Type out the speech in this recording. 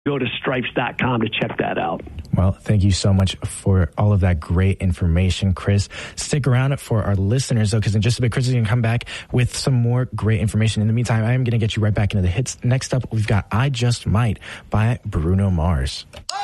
go to stripes.com to check that out. Well, thank you so much for all of that great information, Chris. Stick around for our listeners, though, because in just a bit, Chris is going to come back with some more great information. In the meantime, I am going to get you right back into the hits. Next up, we've got I Just Might by Bruno Mars.